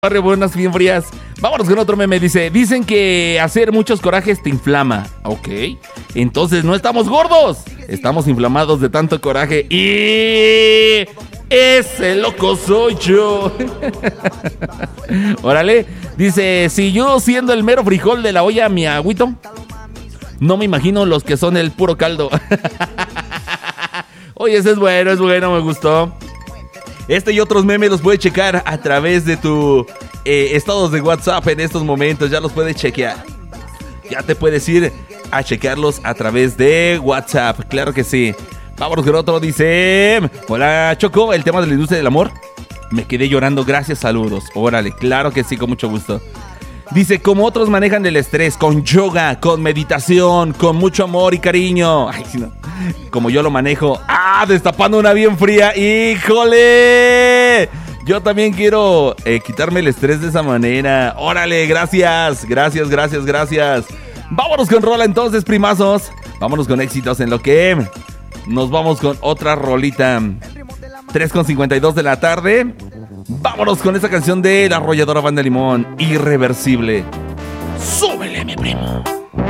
Buenas, bien frías. Vámonos con otro meme. Dicen que hacer muchos corajes te inflama. Ok. Entonces no estamos gordos. Estamos inflamados de tanto coraje. Y ese loco soy yo. Órale. Dice, si yo siendo el mero frijol de la olla mi agüito, no me imagino los que son el puro caldo. Oye, ese es bueno, me gustó. Este y otros memes los puedes checar a través de tu estados de WhatsApp en estos momentos. Ya los puedes chequear. Ya te puedes ir a checarlos a través de WhatsApp. Claro que sí. Vámonos con otro. Dice, hola Choco, el tema de la industria del amor. Me quedé llorando, gracias, saludos. Órale, claro que sí, con mucho gusto. Dice, como otros manejan el estrés, con yoga, con meditación, con mucho amor y cariño. Ay, no. Como yo lo manejo, destapando una bien fría. ¡Híjole! Yo también quiero quitarme el estrés de esa manera. Órale, gracias. Vámonos con rola entonces, primazos. Vámonos con éxitos en lo que nos vamos con otra rolita. 3:52 de la tarde. Vámonos con esta canción de La Arrolladora Banda Limón, Irreversible. ¡Súbele, mi primo!